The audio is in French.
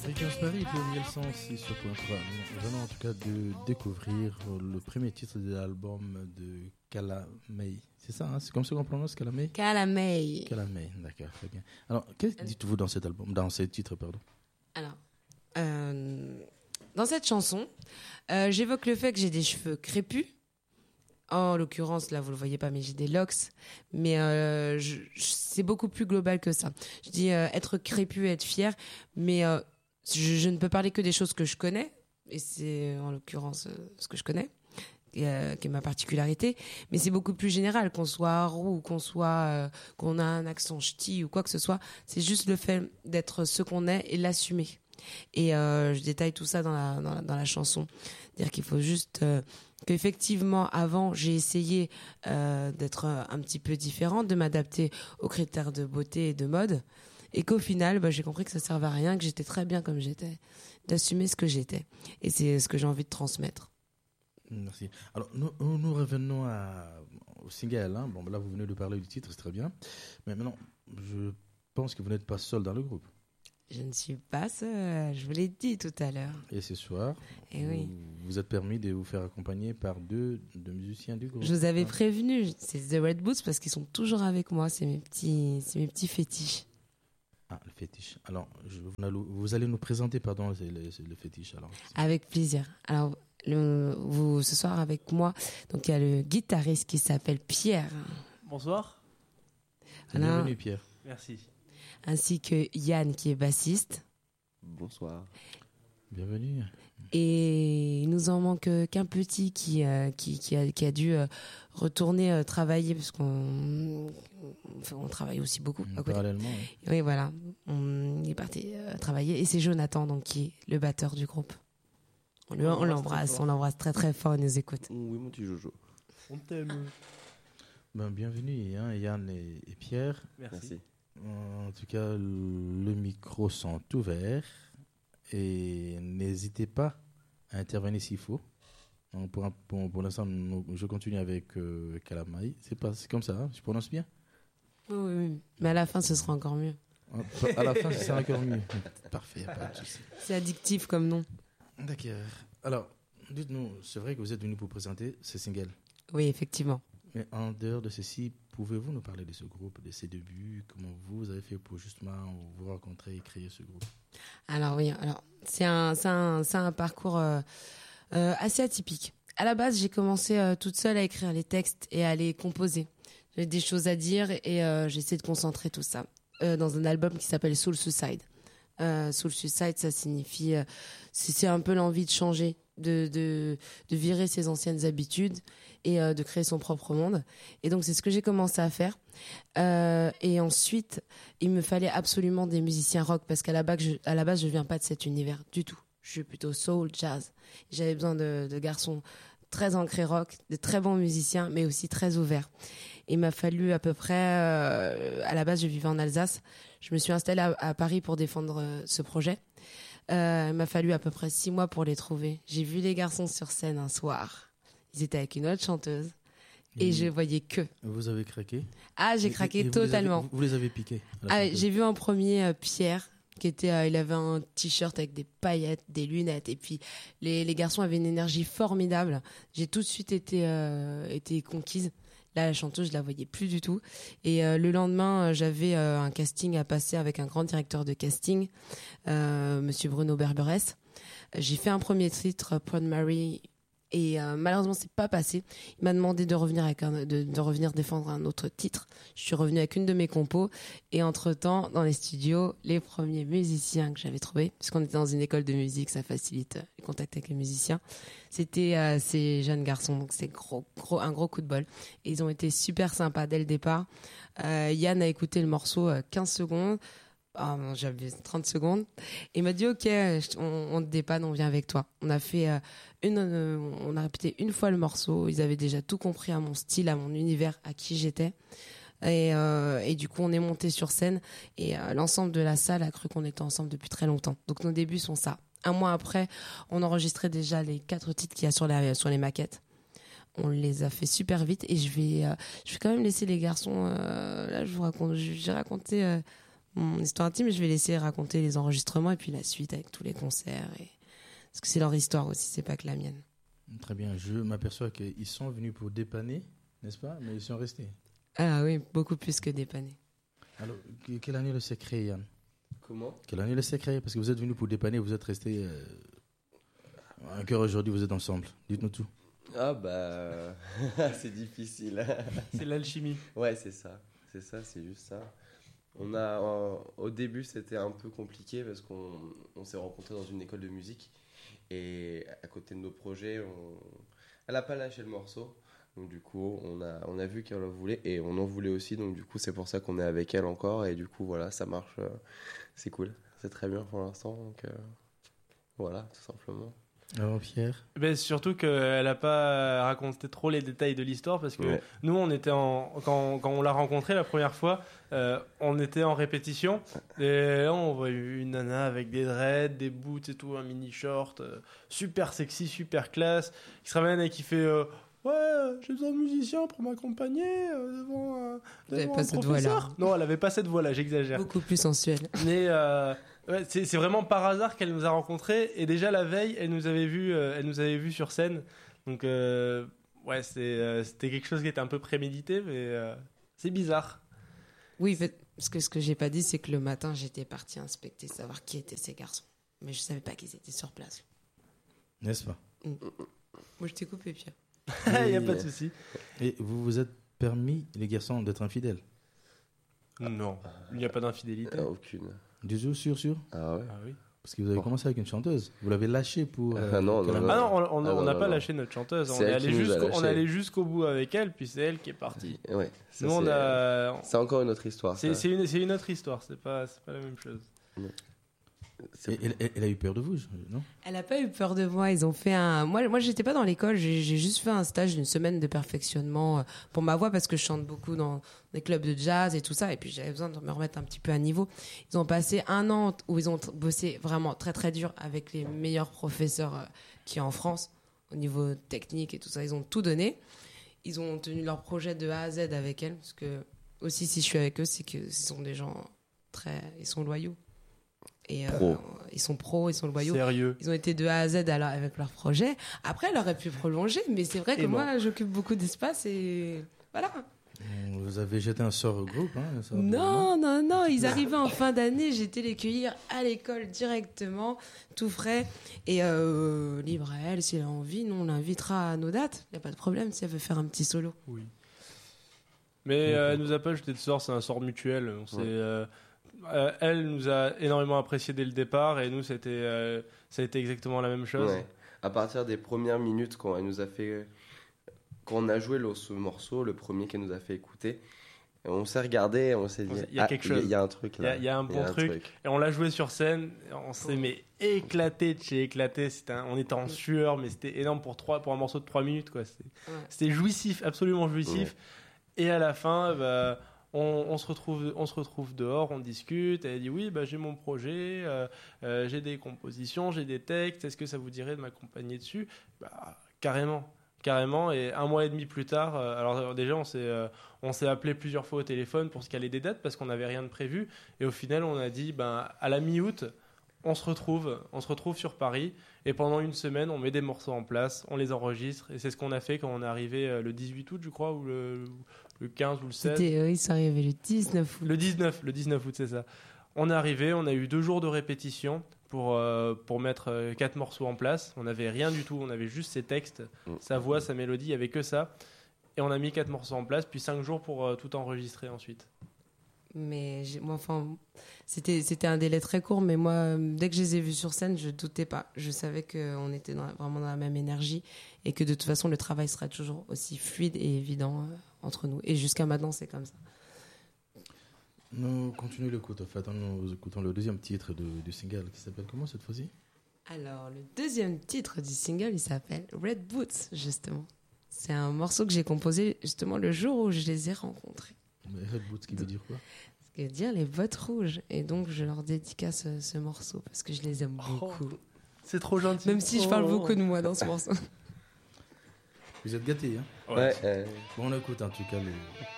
Fréquence Paris, pluriel 106 sur point 3. Nous venons en tout cas de découvrir le premier titre de l'album de Calamay. C'est ça, hein, c'est comme ça qu'on prononce Calamay? Calamay. Calamay, d'accord, très bien. Alors, qu'est-ce que dites-vous dans cet album, dans ce titre, pardon? Alors, dans cette chanson, j'évoque le fait que j'ai des cheveux crépus. En l'occurrence, là, vous le voyez pas, mais j'ai des locks. Mais c'est beaucoup plus global que ça. Je dis être crépus, être fier, mais je ne peux parler que des choses que je connais, et c'est en l'occurrence ce que je connais, qui est ma particularité. Mais c'est beaucoup plus général, qu'on soit roux, qu'on a un accent ch'ti ou quoi que ce soit. C'est juste le fait d'être ce qu'on est et l'assumer. Et je détaille tout ça dans la chanson. Dire qu'il faut juste qu'effectivement avant j'ai essayé d'être un petit peu différente, de m'adapter aux critères de beauté et de mode, et qu'au final j'ai compris que ça servait à rien, que j'étais très bien comme j'étais, d'assumer ce que j'étais, et c'est ce que j'ai envie de transmettre. Merci. Alors nous revenons au single, hein. Bon, là vous venez de parler du titre, c'est très bien, mais maintenant je pense que vous n'êtes pas seul dans le groupe. Je ne suis pas seule, je vous l'ai dit tout à l'heure. Et ce soir, vous êtes permis de vous faire accompagner par deux musiciens du groupe. Je vous avais prévenu, c'est The Red Boots parce qu'ils sont toujours avec moi, c'est mes petits fétiches. Ah, le fétiche. Alors, vous allez nous présenter, pardon, le fétiche. Alors. Avec plaisir. Alors, ce soir avec moi, donc il y a le guitariste qui s'appelle Pierre. Bonsoir. Bienvenue Pierre. Merci. Ainsi que Yann qui est bassiste. Bonsoir. Bienvenue. Et il nous en manque qu'un petit qui a dû retourner travailler parce qu'on travaille aussi beaucoup à côté. Parallèlement. Oui, voilà. Il est parti travailler et c'est Jonathan donc qui est le batteur du groupe. On l'embrasse très très fort, il nous écoute. Oui, mon petit Jojo. On t'aime. Bienvenue Yann et Pierre. Merci. En tout cas, le micro sont ouverts et n'hésitez pas à intervenir s'il faut. Donc pour l'instant, je continue avec Calamay. C'est comme ça, hein, je prononce bien? Oui. Mais à la fin, ce sera encore mieux. À la fin, ce sera encore mieux. Parfait, pas de souci. C'est addictif comme nom. D'accord. Alors, dites-nous, c'est vrai que vous êtes venu pour présenter ce single. Oui, effectivement. Mais en dehors de ceci, pouvez-vous nous parler de ce groupe, de ses débuts, comment vous avez fait pour justement vous rencontrer et créer ce groupe? Alors oui, c'est un parcours assez atypique. À la base, j'ai commencé toute seule à écrire les textes et à les composer. J'avais des choses à dire et j'ai essayé de concentrer tout ça dans un album qui s'appelle Soul Suicide. Soul Suicide, ça signifie, c'est un peu l'envie de changer, de virer ses anciennes habitudes et de créer son propre monde. Et donc c'est ce que j'ai commencé à faire. Et ensuite, il me fallait absolument des musiciens rock parce qu'à la base, je viens pas de cet univers du tout. Je suis plutôt soul, jazz. J'avais besoin de garçons très ancrés rock, de très bons musiciens, mais aussi très ouverts. Il m'a fallu à peu près, à la base, je vivais en Alsace. Je me suis installée à Paris pour défendre ce projet. Il m'a fallu à peu près 6 mois pour les trouver. J'ai vu les garçons sur scène un soir. Ils étaient avec une autre chanteuse. Et je voyais que. Vous avez craqué? Ah, j'ai craqué totalement. Vous les avez piqués? J'ai vu en premier Pierre, qui était, il avait un t-shirt avec des paillettes, des lunettes. Et puis, les garçons avaient une énergie formidable. J'ai tout de suite été conquise. Là, la chanteuse, je la voyais plus du tout. Et le lendemain, j'avais un casting à passer avec un grand directeur de casting, Monsieur Bruno Berberès. J'ai fait un premier titre, Proud Mary, et malheureusement, c'est pas passé. Il m'a demandé de revenir de revenir défendre un autre titre. Je suis revenue avec une de mes compos. Et entre-temps, dans les studios, les premiers musiciens que j'avais trouvés, puisqu'on était dans une école de musique, ça facilite les contacts avec les musiciens. C'était ces jeunes garçons, donc c'est un gros coup de bol. Et ils ont été super sympas dès le départ. Yann a écouté le morceau 15 secondes. J'avais 30 secondes. Et il m'a dit, OK, on te dépanne, on vient avec toi. On a fait on a répété une fois le morceau. Ils avaient déjà tout compris à mon style, à mon univers, à qui j'étais. Et du coup, on est monté sur scène et l'ensemble de la salle a cru qu'on était ensemble depuis très longtemps. Donc nos débuts sont ça. Un mois après, on enregistrait déjà les 4 titres qu'il y a sur les maquettes. On les a fait super vite et je vais quand même laisser les garçons. Là, j'ai raconté mon histoire intime, je vais laisser raconter les enregistrements et puis la suite avec tous les concerts. Parce que c'est leur histoire aussi, c'est pas que la mienne. Très bien, je m'aperçois qu'ils sont venus pour dépanner, n'est-ce pas? Mais ils sont restés. Ah oui, beaucoup plus que dépanner. Alors, quelle année le s'est créé, Yann? Comment? Quelle année le s'est créé? Parce que vous êtes venus pour dépanner, vous êtes restés un cœur aujourd'hui, vous êtes ensemble. Dites-nous tout. Ah bah, c'est difficile. C'est l'alchimie. Ouais, c'est ça, c'est juste ça. Au début, c'était un peu compliqué parce qu'on s'est rencontrés dans une école de musique et à côté de nos projets, elle a pas lâché le morceau. Donc du coup, on a vu qu'elle en voulait et on en voulait aussi. Donc du coup, c'est pour ça qu'on est avec elle encore et du coup, voilà, ça marche. C'est cool, c'est très bien pour l'instant. Donc voilà, tout simplement. Alors, Pierre? Ben, surtout qu'elle n'a pas raconté trop les détails de l'histoire parce que Ouais. nous, on était quand on l'a rencontrée la première fois, on était en répétition et là, on voit une nana avec des dreads, des boots et tout, un mini short, super sexy, super classe, qui se ramène et qui fait ouais, j'ai besoin de musiciens pour m'accompagner devant avez un pas cette professeur. voix-là. Non, elle avait pas cette voix-là, j'exagère. Beaucoup plus sensuel. Mais ouais, c'est vraiment par hasard qu'elle nous a rencontrés et déjà la veille elle nous avait vu sur scène, donc ouais, c'était quelque chose qui était un peu prémédité, mais c'est bizarre. Oui, parce que ce que j'ai pas dit, c'est que le matin, j'étais partie inspecter, savoir qui étaient ces garçons. Mais je savais pas qu'ils étaient sur place. N'est-ce pas? Moi, je t'ai coupé, Pierre. Il n'y a pas de souci. Et vous vous êtes permis, les garçons, d'être infidèles? Non, il n'y a pas d'infidélité. Aucune. Du tout, sûr? Ah ouais. Ah oui. Parce que vous avez commencé avec une chanteuse. Vous l'avez lâchée pour... Non, qu'elle non, Ah a- non, on n'a non, pas non. lâché notre chanteuse. C'est elle qui nous a On lâchés. est allé jusqu'au bout avec elle, puis c'est elle qui est partie. Ouais. Ça, Nous, c'est encore une autre histoire. c'est ça. une autre histoire. C'est pas la même chose. C'est- Elle a eu peur de vous, non? Elle a pas eu peur de moi. Ils ont fait un. Moi, j'étais pas dans l'école. J'ai juste fait un stage d'une semaine de perfectionnement pour ma voix parce que je chante beaucoup dans des clubs de jazz et tout ça. Et puis j'avais besoin de me remettre un petit peu à niveau. Ils ont passé un an où ils ont bossé vraiment très très dur avec les meilleurs professeurs qu'il y a en France au niveau technique et tout ça. Ils ont tout donné. Ils ont tenu leur projet de A à Z avec elle parce que aussi si je suis avec eux, c'est que ce sont des gens ils sont loyaux. Et Pro. ils sont pros, ils sont loyaux. Sérieux. Ils ont été de A à Z avec leur projet. Après, elle aurait pu prolonger, mais c'est vrai que Et moi, j'occupe beaucoup d'espace et voilà. Vous avez jeté un sort au groupe, hein? un sort de- Non, ils arrivaient en fin d'année, j'étais les cueillir à l'école directement, tout frais. Et libre à elle, si elle a envie, nous on l'invitera à nos dates. Il n'y a pas de problème si elle veut faire un petit solo. Oui. Mais elle nous a pas jeté de sort, c'est un sort mutuel. Elle nous a énormément apprécié dès le départ et nous, ça a été exactement la même chose. Ouais. À partir des premières minutes, quand elle nous a fait, quand on a joué ce morceau, le premier qu'elle nous a fait écouter, on s'est regardé, et on s'est dit, Il y a quelque chose. il y a un truc là. Il y a un bon truc. Et on l'a joué sur scène, on s'est éclaté de chez éclaté. On était en sueur, mais c'était énorme pour un morceau de 3 minutes. Quoi. C'était jouissif, absolument jouissif. Ouais. Et à la fin, on se retrouve dehors, on discute. Elle dit oui, j'ai mon projet, j'ai des compositions, j'ai des textes. Est-ce que ça vous dirait de m'accompagner dessus? Carrément. Et un mois et demi plus tard, alors déjà on s'est appelé plusieurs fois au téléphone pour se caler des dates parce qu'on n'avait rien de prévu. Et au final, on a dit à la mi-août, on se retrouve sur Paris et pendant une semaine, on met des morceaux en place, on les enregistre et c'est ce qu'on a fait quand on est arrivé le 18 août, je crois, ou le 15 ou le 16. Ils sont arrivés le 19 août. Le 19 août, c'est ça. On est arrivé, on a eu 2 jours de répétition pour mettre 4 morceaux en place. On n'avait rien du tout, on avait juste ses textes, sa voix, sa mélodie, il n'y avait que ça. Et on a mis 4 morceaux en place, puis 5 jours pour tout enregistrer ensuite. Mais c'était un délai très court, mais moi, dès que je les ai vus sur scène, je doutais pas. Je savais qu'on était vraiment dans la même énergie et que de toute façon, le travail sera toujours aussi fluide et évident entre nous. Et jusqu'à maintenant, c'est comme ça. Nous continuons l'écoute. En fait, nous écoutons le deuxième titre du single qui s'appelle comment cette fois-ci? Alors, le deuxième titre du single, il s'appelle Red Boots, justement. C'est un morceau que j'ai composé justement le jour où je les ai rencontrés. Red Boots, qui veut dire quoi? Ça veut dire les bottes rouges. Et donc, je leur dédicace ce morceau parce que je les aime beaucoup. C'est trop gentil. Même si je parle beaucoup de moi dans ce morceau. Vous êtes gâtés, hein? Ouais. Bon, on écoute en tout cas le